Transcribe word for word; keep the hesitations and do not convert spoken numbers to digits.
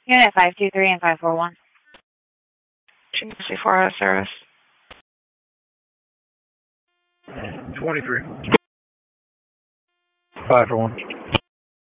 Unit five two three and five four one. G C four out of service. twenty-three. five four one.